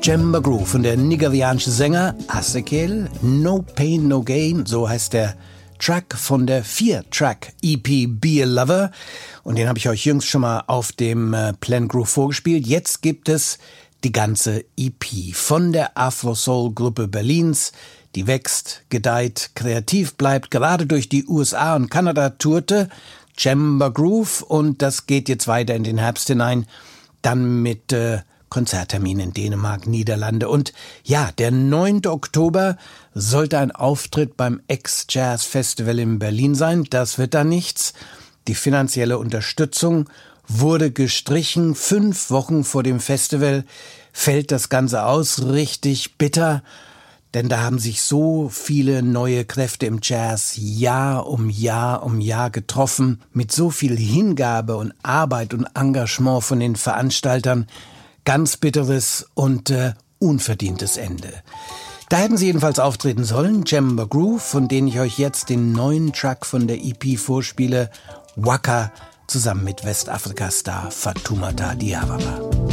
Jemba Groove und der nigerianische Sänger Asekel, No Pain, No Gain, so heißt der Track von der 4-Track-EP Be a Lover. Und den habe ich euch jüngst schon mal auf dem Plan Groove vorgespielt. Jetzt gibt es die ganze EP von der Afro-Soul-Gruppe Berlins, die wächst, gedeiht, kreativ bleibt, gerade durch die USA und Kanada tourte, Jemba Groove, und das geht jetzt weiter in den Herbst hinein, dann mit Konzerttermin in Dänemark, Niederlande. Und ja, der 9. Oktober sollte ein Auftritt beim X-Jazz Festival in Berlin sein. Das wird dann nichts. Die finanzielle Unterstützung wurde gestrichen. 5 Wochen vor dem Festival fällt das Ganze aus. Richtig bitter, denn da haben sich so viele neue Kräfte im Jazz Jahr um Jahr getroffen, mit so viel Hingabe und Arbeit und Engagement von den Veranstaltern. Ganz bitteres und unverdientes Ende. Da hätten sie jedenfalls auftreten sollen, Jemba Groove, von denen ich euch jetzt den neuen Track von der EP vorspiele, Waka, zusammen mit Westafrika-Star Fatoumata Diawara.